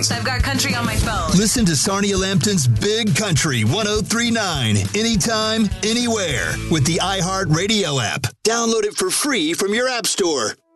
podcast. I've got country on my phone. Listen to Sarnia Lambton's Big Country 1039 anytime, anywhere with the iHeartRadio app. Download it for free from your app store.